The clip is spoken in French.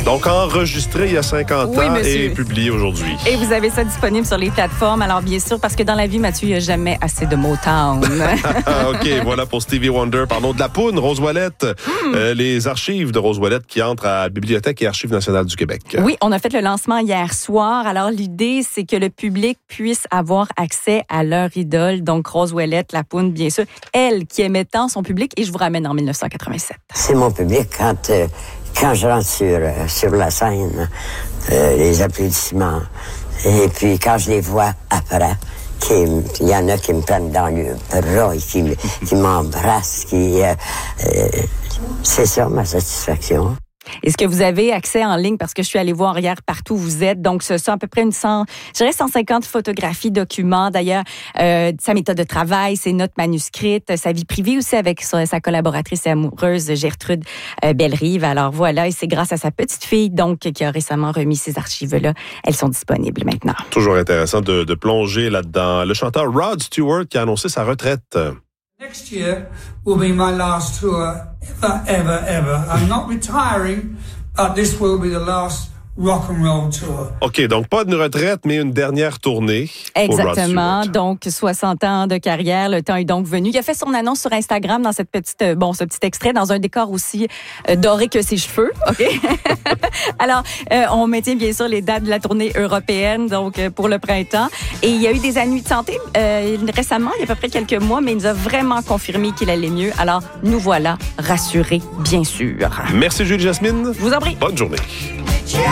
Donc, enregistré il y a 50 Oui, ans monsieur. et publié aujourd'hui. Et vous avez ça disponible sur les plateformes. Alors, bien sûr, parce que dans la vie, Mathieu, il n'y a jamais assez de Motown. OK, voilà pour Stevie Wonder. Parlons de la poune, Rose Ouellette. Les archives de Rose Ouellette qui entrent à la Bibliothèque et Archives nationales du Québec. Oui, on a fait le lancement hier soir. Alors, l'idée, c'est que le public puisse avoir accès à leur idole. Donc, Rose Ouellette, la poune, bien sûr. Elle qui aimait tant son public. Et je vous ramène en 1987. C'est mon public quand je rentre sur la scène, les applaudissements. Et puis quand je les vois après, il y en a qui me prennent dans le bras et qui m'embrassent. C'est ça ma satisfaction. Est-ce que vous avez accès en ligne? Parce que je suis allée voir hier partout où vous êtes. Donc, ce sont à peu près 150 photographies, documents. D'ailleurs, sa méthode de travail, ses notes manuscrites, sa vie privée aussi avec sa collaboratrice et amoureuse Gertrude Bellerive. Alors voilà, et c'est grâce à sa petite fille, donc, qui a récemment remis ces archives-là. Elles sont disponibles maintenant. Toujours intéressant de plonger là-dedans. Le chanteur Rod Stewart qui a annoncé sa retraite. Next year will be my last tour ever. I'm not retiring, but this will be the last rock and roll tour. OK, donc pas une retraite, mais une dernière tournée. Exactement. Donc, 60 ans de carrière. Le temps est donc venu. Il a fait son annonce sur Instagram dans ce petit extrait, dans un décor aussi doré que ses cheveux. OK? Alors, on maintient bien sûr les dates de la tournée européenne, donc pour le printemps. Et il y a eu des ennuis de santé récemment, il y a à peu près quelques mois, mais il nous a vraiment confirmé qu'il allait mieux. Alors, nous voilà rassurés, bien sûr. Merci Julie Jasmine. Je vous en prie. Bonne journée.